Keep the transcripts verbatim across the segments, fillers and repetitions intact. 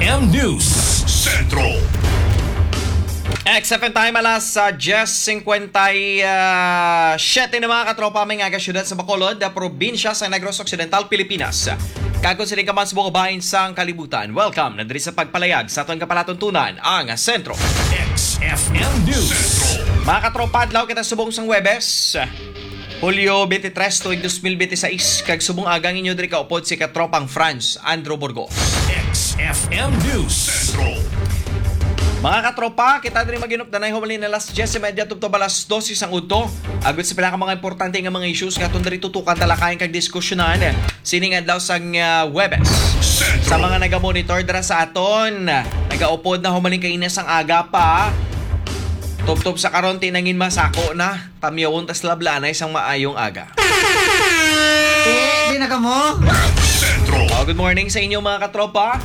M News Centro. X F M time alas sa diyes singkwenta-siyete na mga katropa may nga syudad sa Bacolod, probinsya sa Negros Occidental, Pilipinas. Kakonsiling ka man sa buong bahin sa kalibutan. Welcome na diri sa pagpalayag sa atong kapalatuntunan ang Sentro. X F M News Centro. Mga katropa, adlaw kita subong sang Huwebes, Hulyo twenty-tres, tuig two thousand twenty-six, kag subong agang inyo diri kaupod si katropang Franz Andrew Burgos. X F M News Centro. Mga katropa, kita din mag-inup na nahihumalin na alas diyes media tupto balas dos isang udto. Agot sa pila ka mga importante nga mga issues nga itong diri tutukan talakayan kag diskusyonan. Siningan daw sang uh, Huwebes. Sa mga naga-monitor dira sa aton, nagaupod na humaling kainas ang aga pa. Tuptop sa karon tinangin masako na. Tamyawon tas lablanay sang maayong aga. Eh, di na ka mo? Oh, good morning sa inyo mga katropa.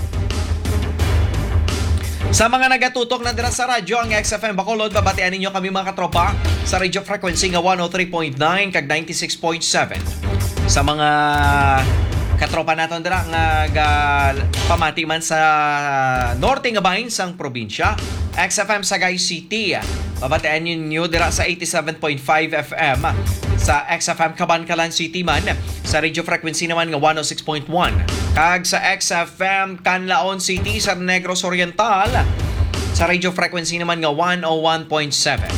Sa mga nagatutok na dira sa radyo ang X F M Bacolod, babatian ninyo kami mga katropa sa radio frequency nga one oh three point nine kag ninety-six point seven. Sa mga katropa naton dira nga ga, pamati man sa norte nga bahin sang probinsya, X F M Sagay City, babatian ninyo dira sa eighty-seven point five F M. Sa X F M Cabancalan City man, sa radio frequency naman nga one oh six point one. Kag sa X F M Canlaon City sa Negros Oriental, sa radio frequency naman nga one oh one point seven.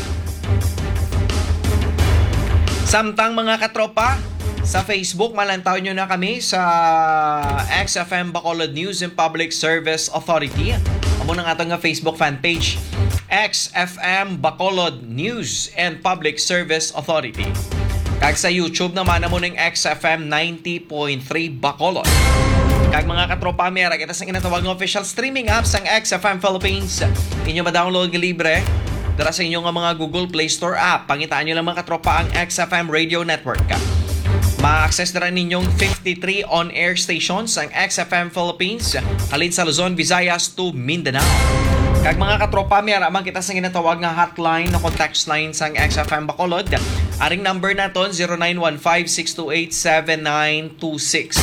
Samtang mga katropa, sa Facebook malantaw nyo na kami sa X F M Bacolod News and Public Service Authority. Amo na nga itong Facebook fan page, X F M Bacolod News and Public Service Authority. Kag sa YouTube naman amo ng X F M ninety point three Bacolod. Kag mga katropa, mera kita sa kinatawag ng official streaming apps ang X F M Philippines. Inyo ma-download nga libre dara sa inyo nga mga Google Play Store app. Pangitaan nyo lang mga katropa ang X F M Radio Network. Ma-access na rin ninyong fifty-three on-air stations ang X F M Philippines halin sa Luzon, Visayas to Mindanao. Kag mga katropa, mera man kita sa ginatawag nga hotline na contact line sa X F M Bacolod. Aring number naton zero nine one five six two eight seven nine two six.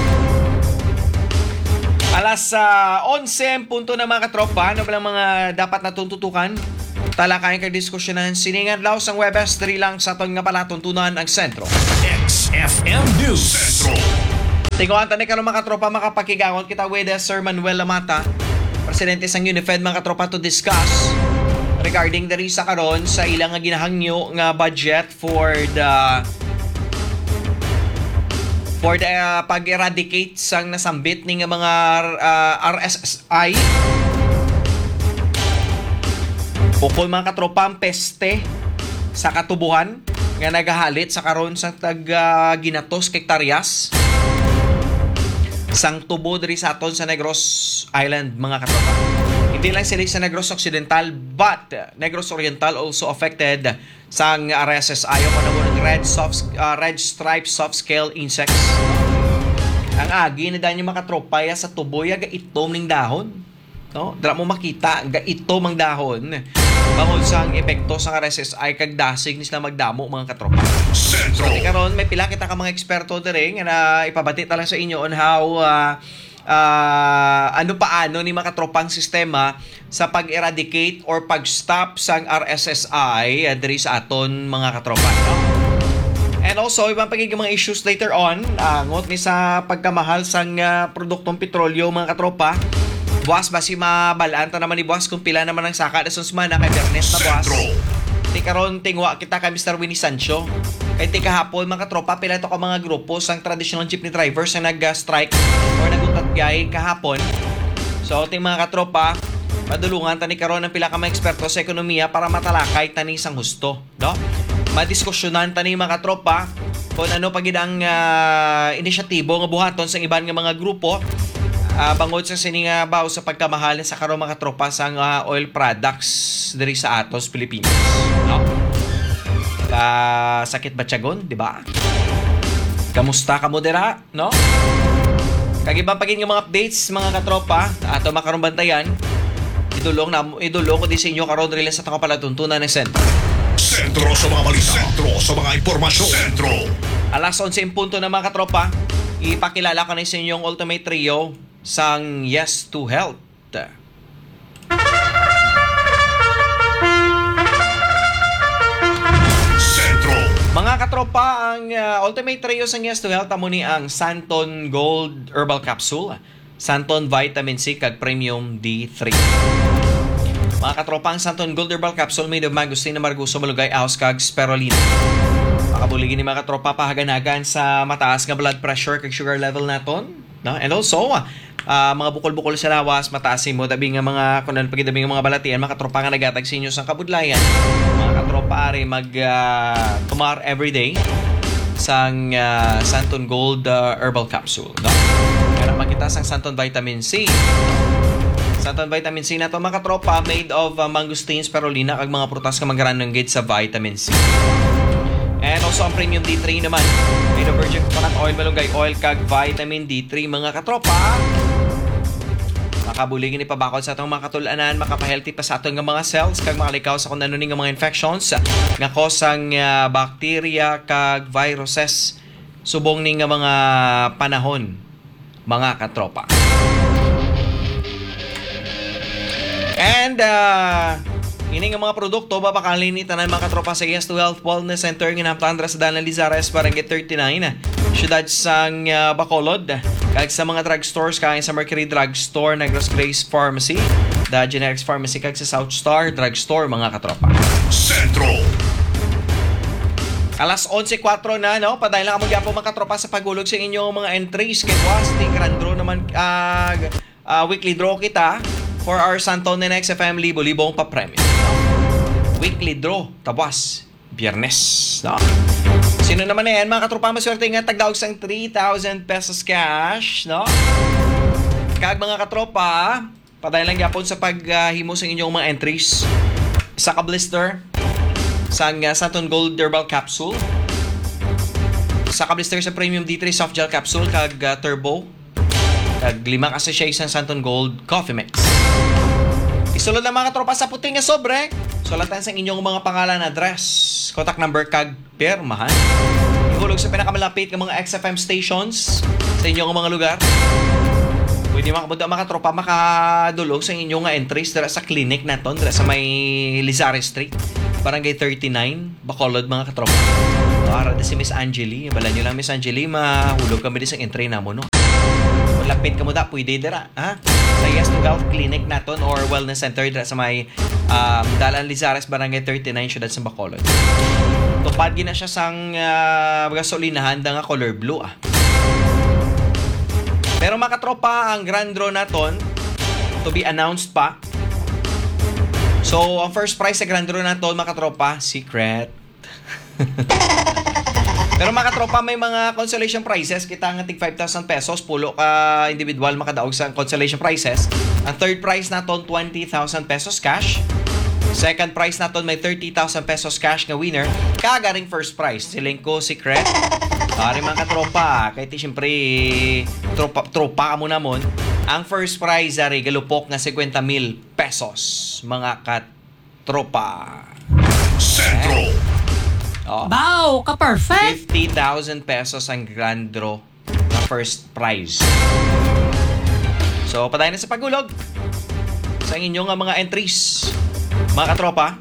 Alas uh, eleven punto na mga katropa, ano ba lang mga dapat natuntutukan? Talakayan kag diskusyonan, siningan law sang Huwebes, diri lang sa aton nga palatuntunan ang Sentro. X F M News Centro. Tinguan tani karon mga katropa, makapakigangon kita with Sir Manuel Lamata, presidente sang UNIFED mga katropa, to discuss regarding diri sa karon sa ilang nga ginahangyo nga budget for the for the uh, pag-eradicate sang nasambit ning mga uh, R S S I. Bukod mga katropa, ang peste sa katubuhan nga nagahalit sa karon sa tag uh, ginatos hektaryas sang tubo diri sa aton sa Negros Island mga katropa. Hindi lang sila sa Negros Occidental but Negros Oriental also affected sang R S S I o manawon ng red soft uh, red stripe soft scale insects. Ang agi na danyo mga katropa ya sa tubo ya ga itom ning dahon. No? Dira mo makita ga itom ang dahon. Bangod sang epekto sa R S S I kag dasig ni sila magdamo mga katropa. So karon may pila kita ka mga eksperto diri nga na ipabati ta lang sa inyo on how uh, uh, ano paano ni mga katropang sistema sa pag-eradicate or pag-stop sang R S S I uh, diri sa aton mga katropa. No? And also ibang pagiging mga issues later on, uh, ngot ni sa pagkamahal sang uh, produktong petrolyo mga katropa. Buwas ba si mabalaan ta naman ni Buwas kung pila naman ang saka dasong semana kay Bernes na Buwas. Di karon tingwa kita kay Mister Winnie Sancho. Kay ti kahapon mga katropa pila to ka mga grupo sang traditional jeepney drivers ang nag-strike or nagutat gay kahapon. So ting mga katropa, madulungan tani karon ang pila ka mga eksperto sa ekonomiya para matalakay tani sang husto, no? Madiskusyonan tani mga katropa kung ano pagid ang uh, inisyatibo nga buhaton sa iban nga mga grupo. Uh, bangod sa sininga baw sa pagkamahal sa karon mga tropa sang uh, oil products diri sa atos Pilipinas, no? Ka sakit ba tiyagon, di ba? Kamusta ka mo dira, no? Kag ibang pagin nga mga updates mga katropa ato makaron bantayan. Idulong na idulong ko di sa inyo karon diri sa tanga palatuntunan ng Sentro. Sentro sa mga balita. Sentro sa mga impormasyon. Sentro. Alas eleven punto na mga katropa, ipakilala ko na sa inyong ultimate trio sang Yes to Health. Sentro. Mga katropa, ang uh, ultimate trio sa Yes to Health amo ni ang Santon Gold Herbal Capsule, Santon Vitamin C kag Premium D three. Mga katropa, ang Santon Gold Herbal Capsule made of mangosteen na marguso malugay ahos kag spirulina. Makabuligin ni mga katropa pahaganagan sa mataas nga blood pressure kag sugar level naton, no? And also uh, mga bukol-bukol sa lawas, mataas mo dabi nga mga kunan pagidabi nga mga balatian, mga katropa nga nagatag sa inyo sa kabudlayan. Mga katropa ari mag uh, tumar everyday sang uh, Santon Gold uh, Herbal Capsule, no? Kaya makita sang Santon Vitamin C. Santon Vitamin C na to mga katropa made of uh, mangosteen, spirulina kag mga prutas nga magarananggit sa vitamin C. And also ang Premium D three naman made of virgin coconut oil, malunggay oil kag vitamin D three mga katropa. Makabuligin ni pabakod sa atong mga katulanan, makapahealthy pa sa atong nga mga cells kag makalikaw sa kung ano ni nga mga infections nga kosang uh, bacteria kag viruses subong ni nga mga panahon mga katropa. And uh, ini nga mga produkto babakalin ni tanan mga katropa sa Yes to Health Wellness Center nga napatandra sa Dalan Lizares Barangay thirty-nine, siyudad sang uh, Bacolod. Kag sa mga drugstores kaya sa Mercury Drugstore, Negros Grace Pharmacy, The Generics Pharmacy kag sa South Star Drugstore mga katropa. Sentro. Alas eleven four na, no? Padayang lang mga po mga katropa sa pagulog sa inyong mga entries kay Wasti Grand Draw naman uh, uh, weekly draw kita for our Santon and X F M libo-libong pa-premium. Weekly draw, tabas, biyernes. No? Sino naman na yan? Mga katropa, maswerte nga tagdaog sang three thousand pesos cash. No? Kag mga katropa, padayon lang yapon sa paghimo uh, sa inyong mga entries. Isa ka blister sang uh, Santon Gold Herbal Capsule. Isa ka blister sa Premium D three Soft Gel Capsule kag uh, Turbo. Kag lima ka sachet sa Santon Gold Coffee Mix. Isulod na mga katropa sa puting nga sobre. Sulatan sa inyong mga pangalan, address, contact number kag pirmahan. Ihulog sa pinakamalapit ng mga X F M stations sa inyong mga lugar. Pwede makabunda mga katropa makadulog sa inyong nga entries dira sa clinic naton dira sa may Lizares Street, Barangay thirty-nine, Bacolod mga katropa. Para si Miss Angeli, bala nyo lang Miss Angeli, mahulog kami din sa entry namo, no? Lapit ka mo da, pwede dira, ha? Sa Yes to Health Clinic naton or Wellness Center dira sa may um, Dalan Lizares, Barangay thirty-nine, siyudad sa Bacolod. Tupad gina siya sang uh, gasolinahan da nga color blue, ah. Pero mga katropa, ang grand draw naton to be announced pa. So, ang first prize sa grand draw naton, mga katropa, secret. Pero mga katropa, may mga consolation prizes. Kita nga tig five thousand pesos. Pulo ka individual makadaog sa consolation prizes. Ang third prize naton, twenty thousand pesos cash. Second prize naton, may thirty thousand pesos cash nga winner. Kagaring first prize, siling ko secret. Pari mga katropa, kahit siyempre tropa, tropa ka mo namon. Ang first prize ari galupok nga fifty mil pesos. Mga katropa. Sentro. Oh. Wow, ka-perfect! fifty thousand pesos ang grand draw na first prize. So, patayin na sa pagulog sa inyong nga mga entries. Mga katropa,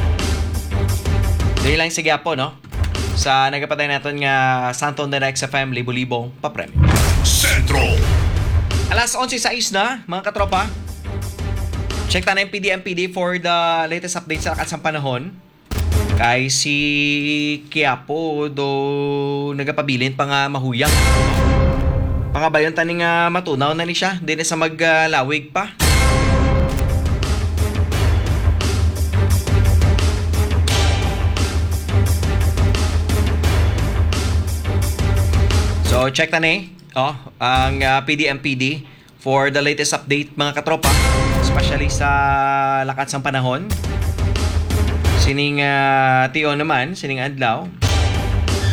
dahil lang sige po, no? Sa nagapatay natin nga Santon and X F M, libo-libong pa-premium. Sentro. Alas eleven sais na, mga katropa. Check tayo ng P D M P D for the latest updates sa lakas ng panahon. Kay si Quiapo do nagapabilin pa nga mahuyang. Pangabayon tani nga matunaw na ni siya, di na sa maglawig pa. So check tani, oh, ang uh, P D M P D for the latest update mga katropa, especially sa lakas ng panahon. Sining uh, Tio naman, sining adlaw,